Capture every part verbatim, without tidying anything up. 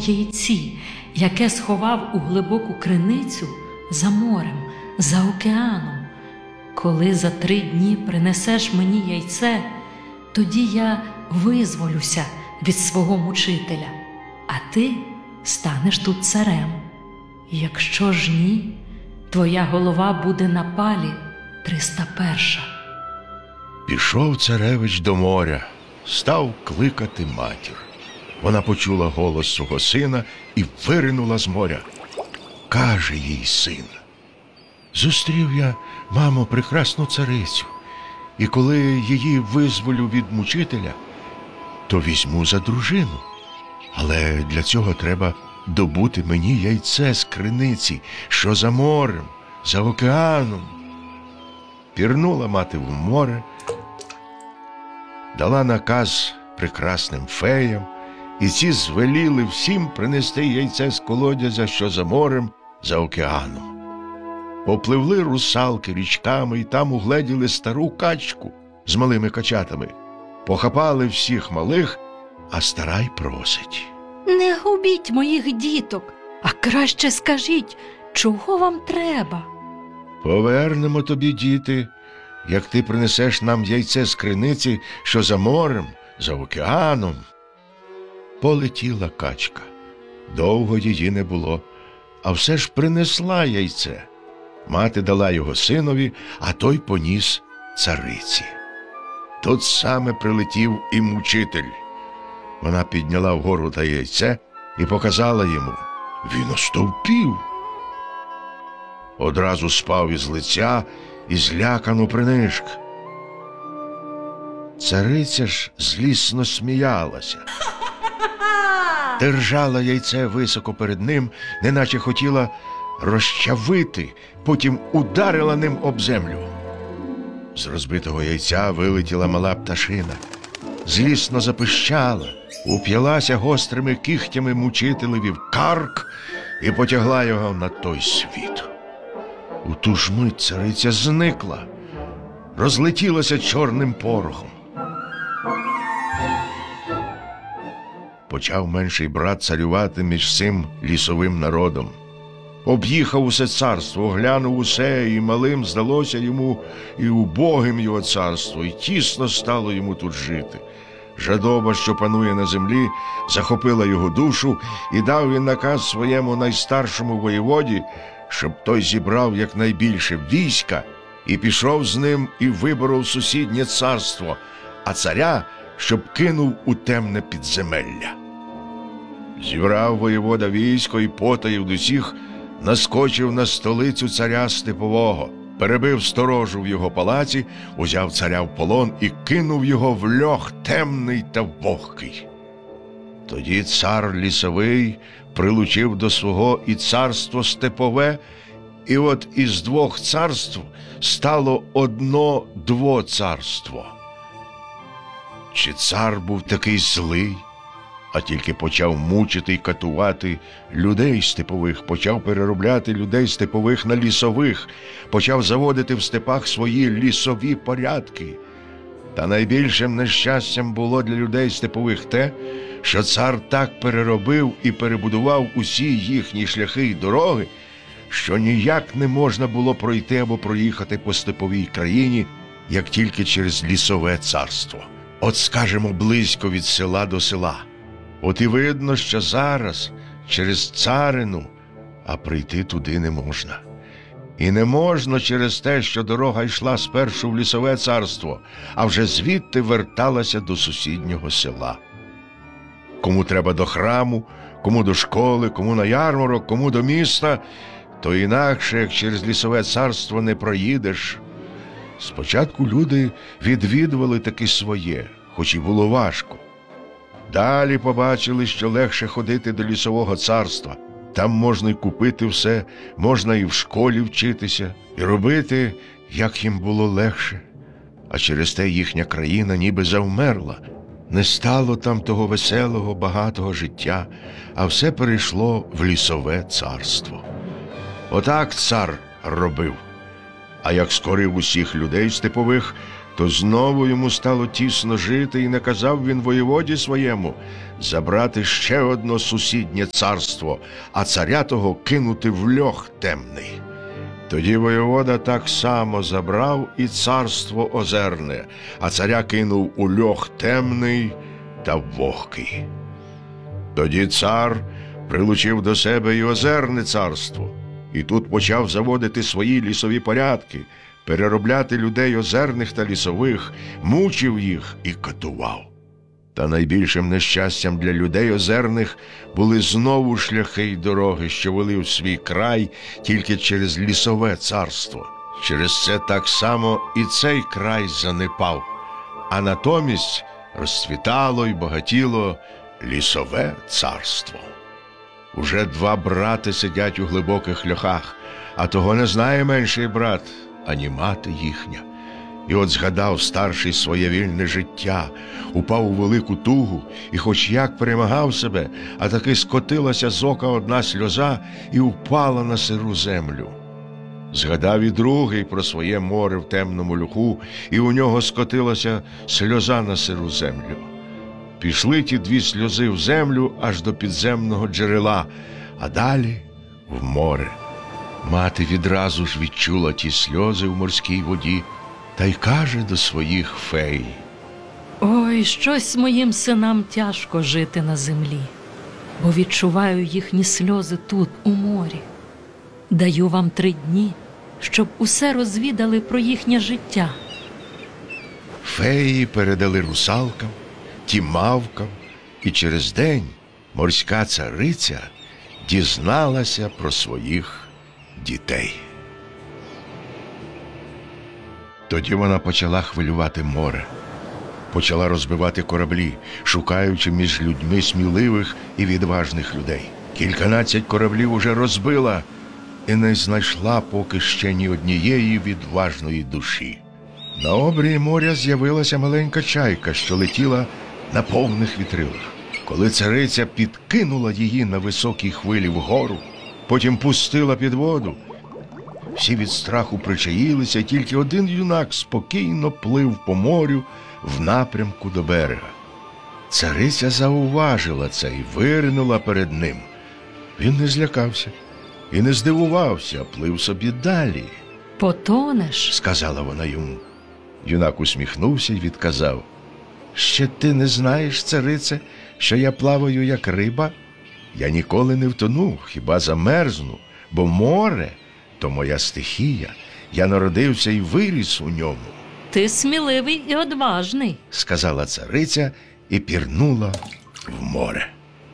яйці, яке сховав у глибоку криницю за морем, за океаном. Коли за три дні принесеш мені яйце, тоді я визволюся від свого мучителя, а ти станеш тут царем. Якщо ж ні, твоя голова буде на палі триста перша. Пішов царевич до моря, став кликати матір. Вона почула голос свого сина і виринула з моря. Каже їй син: зустрів я, мамо, прекрасну царицю, і коли її визволю від мучителя, то візьму за дружину. Але для цього треба добути мені яйце з криниці, що за морем, за океаном. Пірнула мати в море, дала наказ прекрасним феям, і ці звеліли всім принести яйце з колодязя, що за морем, за океаном. Попливли русалки річками і там угледіли стару качку з малими качатами. Похапали всіх малих, а стара й просить: Не губіть моїх діток, а краще скажіть, чого вам треба? Повернемо тобі, діти, як ти принесеш нам яйце з криниці, що за морем, за океаном. Полетіла качка. Довго її не було, а все ж принесла яйце. Мати дала його синові, а той поніс цариці. Тут саме прилетів і мучитель. Вона підняла вгору та яйце і показала йому. Він остовпів. Одразу спав із лиця і злякано принишк. Цариця ж злісно сміялася. Держала яйце високо перед ним, неначе хотіла розчавити, потім ударила ним об землю. З розбитого яйця вилетіла мала пташина. Злісно запищала, уп'ялася гострими кігтями мучителеві в карк і потягла його на той світ. У ту ж мить цариця зникла, розлетілася чорним порохом. Почав менший брат царювати між цим лісовим народом. Об'їхав усе царство, оглянув усе, і малим здалося йому, і убогим його царство, і тісно стало йому тут жити. Жадоба, що панує на землі, захопила його душу, і дав він наказ своєму найстаршому воєводі, щоб той зібрав якнайбільше війська і пішов з ним і виборов сусіднє царство, а царя, щоб кинув у темне підземелля. Зібрав воєвода військо і потаїв до всіх, наскочив на столицю царя Степового, перебив сторожу в його палаці, узяв царя в полон і кинув його в льох темний та вогкий. Тоді цар лісовий прилучив до свого і царство Степове, і от із двох царств стало одно двоцарство. Чи цар був такий злий, а тільки почав мучити й катувати людей степових, почав переробляти людей степових на лісових, почав заводити в степах свої лісові порядки. Та найбільшим нещастям було для людей степових те, що цар так переробив і перебудував усі їхні шляхи й дороги, що ніяк не можна було пройти або проїхати по степовій країні, як тільки через лісове царство. От, скажемо, близько від села до села. От і видно, що зараз через царину, а прийти туди не можна. І не можна через те, що дорога йшла спершу в лісове царство, а вже звідти верталася до сусіднього села. Кому треба до храму, кому до школи, кому на ярмарок, кому до міста, то інакше, як через лісове царство, не проїдеш. Спочатку люди відвідували таки своє, хоч і було важко. Далі побачили, що легше ходити до лісового царства. Там можна й купити все, можна і в школі вчитися, і робити, як їм було легше. А через те їхня країна ніби завмерла. Не стало там того веселого, багатого життя, а все перейшло в лісове царство. Отак цар робив. А як скорив усіх людей степових, то знову йому стало тісно жити, і наказав він воєводі своєму забрати ще одно сусіднє царство, а царя того кинути в льох темний. Тоді воєвода так само забрав і царство озерне, а царя кинув у льох темний та вогкий. Тоді цар прилучив до себе і озерне царство, і тут почав заводити свої лісові порядки, переробляти людей озерних та лісових, мучив їх і катував. Та найбільшим нещастям для людей озерних були знову шляхи й дороги, що вели в свій край тільки через лісове царство. Через це так само і цей край занепав, а натомість розцвітало й багатіло лісове царство. Уже два брати сидять у глибоких льохах, а того не знає менший брат, ані мати їхня. І от згадав старший своє вільне життя, упав у велику тугу, і хоч як перемагав себе, а таки скотилася з ока одна сльоза і впала на сиру землю. Згадав і другий про своє море в темному льоху, і у нього скотилася сльоза на сиру землю. Пішли ті дві сльози в землю аж до підземного джерела, а далі в море. Мати відразу ж відчула ті сльози в морській воді та й каже до своїх фей: «Ой, щось моїм синам тяжко жити на землі, бо відчуваю їхні сльози тут, у морі. Даю вам три дні, щоб усе розвідали про їхнє життя». Феї передали русалкам, ті мавкам, і через день морська цариця дізналася про своїх дітей. Тоді вона почала хвилювати море, почала розбивати кораблі, шукаючи між людьми сміливих і відважних людей. Кільканадцять кораблів уже розбила і не знайшла поки ще ні однієї відважної душі. На обрії моря з'явилася маленька чайка, що летіла на повних вітрилах. Коли цариця підкинула її на високій хвилі вгору, потім пустила під воду, всі від страху причаїлися, і тільки один юнак спокійно плив по морю в напрямку до берега. Цариця зауважила це і виринула перед ним. Він не злякався і не здивувався, а плив собі далі. «Потонеш», – сказала вона йому. Юнак усміхнувся й відказав: «Ще ти не знаєш, царице, що я плаваю як риба? Я ніколи не втону, хіба замерзну, бо море – то моя стихія, я народився і виріс у ньому». «Ти сміливий і одважний», – сказала цариця і пірнула в море.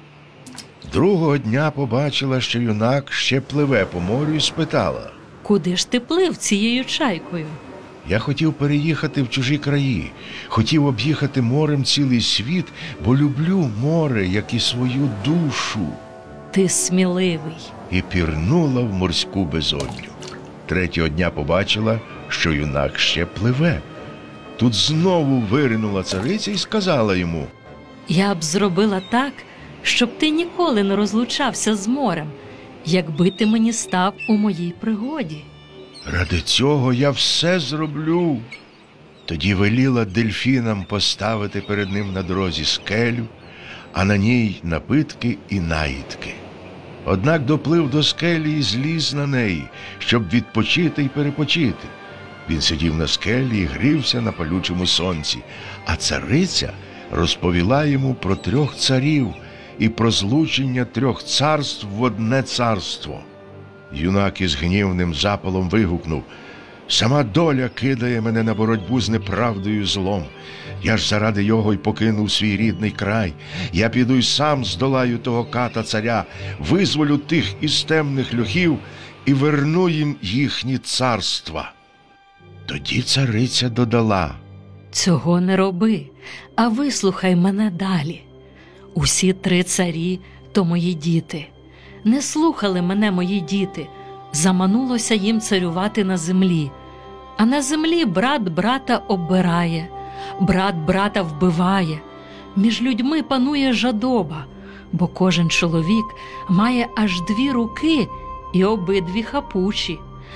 Другого дня побачила, що юнак ще пливе по морю, і спитала: «Куди ж ти плив цією чайкою?» «Я хотів переїхати в чужі краї, хотів об'їхати морем цілий світ, бо люблю море, як і свою душу». «Ти сміливий», і пірнула в морську безодню. Третього дня побачила, що юнак ще пливе. Тут знову виринула цариця і сказала йому: «Я б зробила так, щоб ти ніколи не розлучався з морем, якби ти мені став у моїй пригоді». «Ради цього я все зроблю». Тоді веліла дельфінам поставити перед ним на дорозі скелю, а на ній напитки і наїдки. Однак доплив до скелі і зліз на неї, щоб відпочити й перепочити. Він сидів на скелі і грівся на палючому сонці, а цариця розповіла йому про трьох царів і про злучення трьох царств в одне царство. Юнак із гнівним запалом вигукнув: «Сама доля кидає мене на боротьбу з неправдою і злом. Я ж заради його й покинув свій рідний край. Я піду й сам здолаю того ката царя, визволю тих із темних льохів і верну їм їхні царства». Тоді цариця додала: «Цього не роби, а вислухай мене далі. Усі три царі – то мої діти. Не слухали мене мої діти, заманулося їм царювати на землі. А на землі брат брата оббирає, брат брата вбиває. Між людьми панує жадоба, бо кожен чоловік має аж дві руки і обидві хапучі.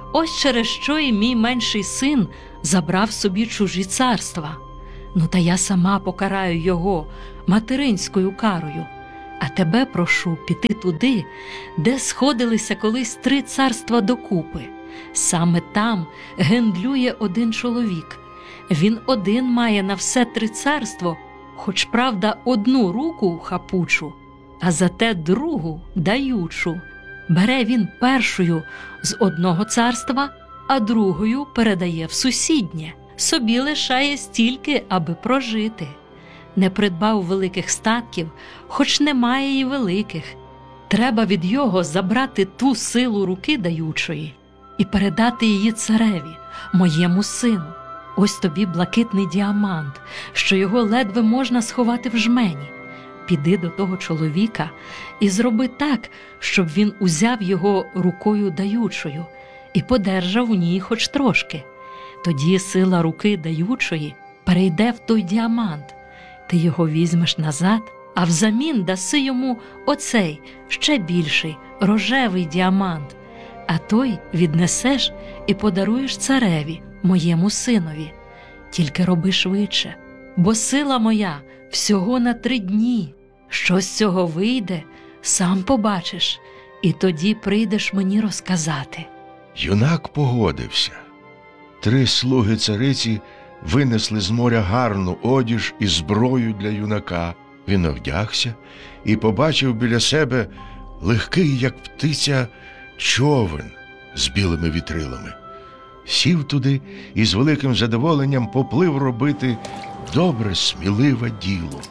Ось через що і мій менший син забрав собі чужі царства. Ну та я сама покараю його материнською карою. А тебе прошу піти туди, де сходилися колись три царства докупи. Саме там гендлює один чоловік. Він один має на все три царство, хоч, правда, одну руку хапучу, а зате другу даючу. Бере він першою з одного царства, а другою передає в сусіднє. Собі лишає стільки, аби прожити. Не придбав великих статків, хоч немає і великих. Треба від його забрати ту силу руки даючої і передати її цареві, моєму сину. Ось тобі блакитний діамант, що його ледве можна сховати в жмені. Піди до того чоловіка і зроби так, щоб він узяв його рукою даючою і подержав у ній хоч трошки. Тоді сила руки даючої перейде в той діамант. Ти його візьмеш назад, а взамін даси йому оцей, ще більший, рожевий діамант, а той віднесеш і подаруєш цареві, моєму синові. Тільки роби швидше, бо сила моя всього на три дні. Що з цього вийде, сам побачиш, і тоді прийдеш мені розказати. Юнак погодився. Три слуги цариці винесли з моря гарну одіж і зброю для юнака. Він овдягся і побачив біля себе легкий, як птиця, човен з білими вітрилами. Сів туди і з великим задоволенням поплив робити добре, сміливе діло.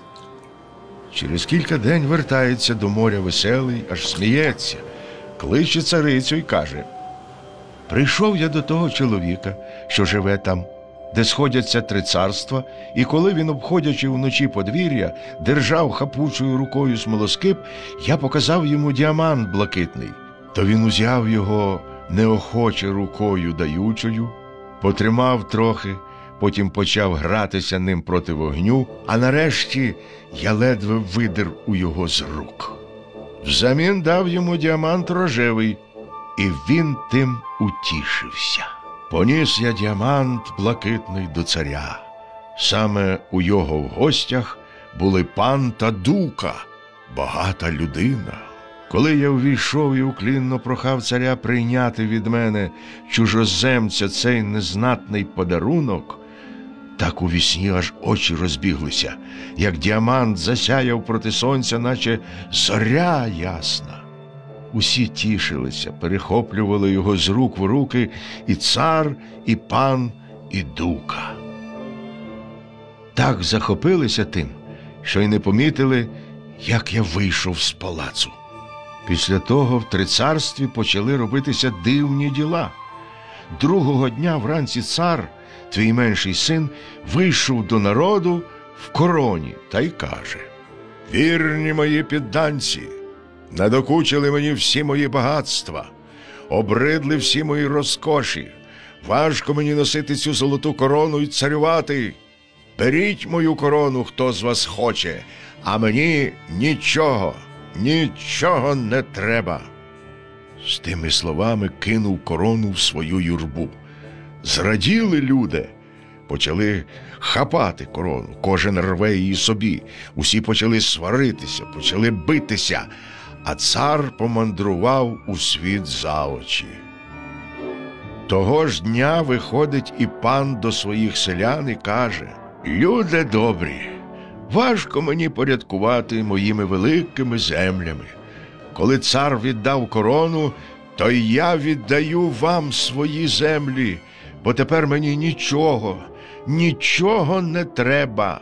Через кілька день вертається до моря веселий, аж сміється, кличе царицю й каже: «Прийшов я до того чоловіка, що живе там, де сходяться три царства, і коли він, обходячи вночі подвір'я, держав хапучою рукою смолоскип, я показав йому діамант блакитний. То він узяв його неохоче рукою даючою, потримав трохи, потім почав гратися ним проти вогню, а нарешті я ледве видер у його з рук. Взамін дав йому діамант рожевий, і він тим утішився. Поніс я діамант блакитний до царя. Саме у його в гостях були пан та дука, багата людина. Коли я увійшов і уклінно прохав царя прийняти від мене чужоземця цей незнатний подарунок, так у вісні аж очі розбіглися, як діамант засяяв проти сонця, наче зоря ясна. Усі тішилися, перехоплювали його з рук в руки і цар, і пан, і дука. Так захопилися тим, що й не помітили, як я вийшов з палацу. Після того в трицарстві почали робитися дивні діла. Другого дня вранці цар, твій менший син, вийшов до народу в короні та й каже: «Вірні мої підданці, надокучили мені всі мої багатства, обридли всі мої розкоші, важко мені носити цю золоту корону і царювати. Беріть мою корону, хто з вас хоче, а мені нічого, нічого не треба». З тими словами кинув корону в свою юрбу. Зраділи люди, почали хапати корону, кожен рве її собі, усі почали сваритися, почали битися, а цар помандрував у світ за очі. Того ж дня виходить і пан до своїх селян і каже: «Люди добрі, важко мені порядкувати моїми великими землями. Коли цар віддав корону, то й я віддаю вам свої землі, бо тепер мені нічого, нічого не треба».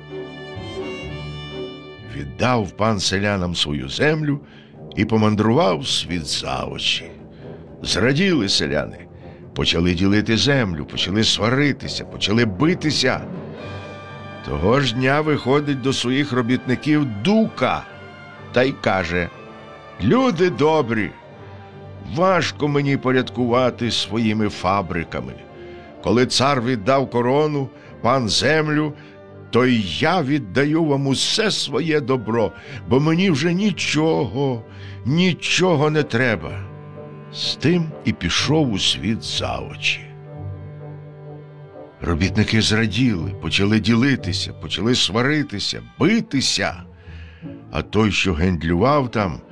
Віддав пан селянам свою землю і помандрував світ за очі. Зраділи селяни, почали ділити землю, почали сваритися, почали битися. Того ж дня виходить до своїх робітників дука та й каже: «Люди добрі, важко мені порядкувати своїми фабриками. Коли цар віддав корону, пан землю, то й я віддаю вам усе своє добро, бо мені вже нічого, нічого не треба». З тим і пішов у світ за очі. Робітники зраділи, почали ділитися, почали сваритися, битися. А той, що гендлював там,